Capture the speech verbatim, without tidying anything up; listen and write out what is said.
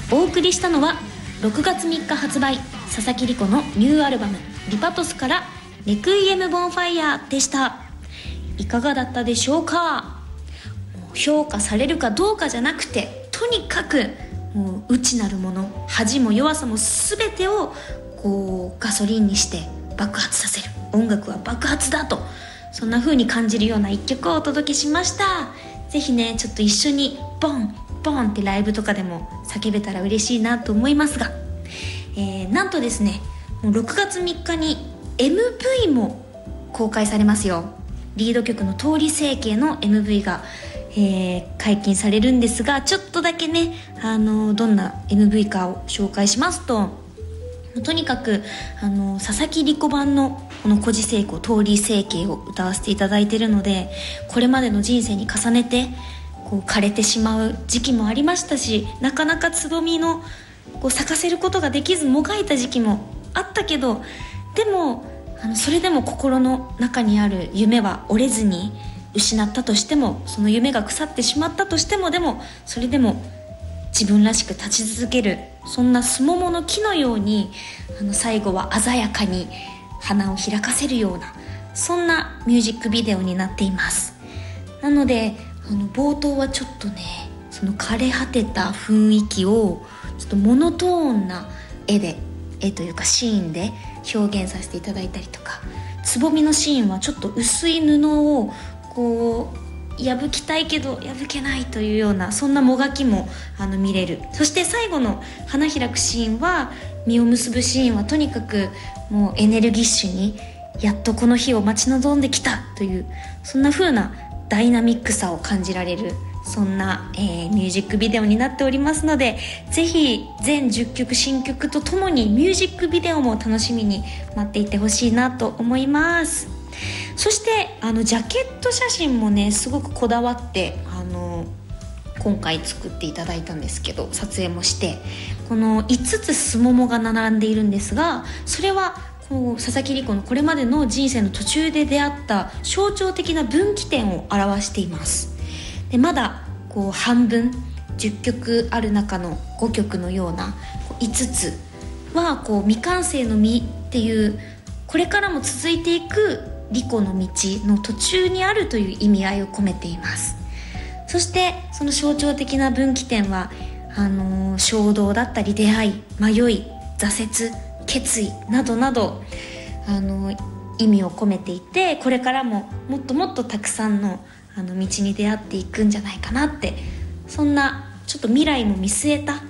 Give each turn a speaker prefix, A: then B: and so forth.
A: お送りしたのはろくがつみっか発売、佐々木梨子のニューアルバムリパトスからレクイエムボンファイアでした。いかがだったでしょうか。もう評価されるかどうかじゃなくて、とにかくもう内なるもの、恥も弱さも全てをこうガソリンにして爆発させる。音楽は爆発だと、そんな風に感じるような一曲をお届けしました。ぜひね、ちょっと一緒にボンボンってライブとかでも叫べたら嬉しいなと思いますが、えー、なんとですね、もうろくがつみっかに エムブイ も公開されますよ。リード曲の通り整形の エムブイ が、えー、解禁されるんですが、ちょっとだけね、あのどんな エムブイ かを紹介しますと、とにかくあの佐々木梨子版のこの孤児聖子通り整形を歌わせていただいているので、これまでの人生に重ねてこう枯れてしまう時期もありましたし、なかなかつぼみのこう咲かせることができずもがいた時期もあったけど、でもあのそれでも心の中にある夢は折れずに、失ったとしても、その夢が腐ってしまったとしても、でもそれでも自分らしく立ち続ける、そんなすももの木のように、あの最後は鮮やかに花を開かせるような、そんなミュージックビデオになっています。なのであの冒頭はちょっとね、その枯れ果てた雰囲気をちょっとモノトーンな絵で絵というかシーンで表現させていただいたりとか、つぼみのシーンはちょっと薄い布をこう破きたいけど破けないというような、そんなもがきもあの見れる。そして最後の花開くシーンは、実を結ぶシーンはとにかくもうエネルギッシュに、やっとこの日を待ち望んできたという、そんな風なダイナミックさを感じられる、そんな、えー、ミュージックビデオになっておりますので、ぜひ全じゅっきょく新曲とともにミュージックビデオも楽しみに待っていてほしいなと思います。そしてあのジャケット写真もね、すごくこだわってあの今回作っていただいたんですけど、撮影もして、このいつつすももが並んでいるんですが、それはこう佐々木梨子のこれまでの人生の途中で出会った象徴的な分岐点を表しています。でまだこう半分、じゅっきょくある中のごきょくのような、いつつはこう未完成の実っていう、これからも続いていく梨子の道の途中にあるという意味合いを込めています。そしてその象徴的な分岐点はあのー、衝動だったり出会い、迷い、挫折、決意などなど、あのー、意味を込めていて、これからももっともっとたくさんのあの道に出会っていくんじゃないかなって、そんなちょっと未来も見据えた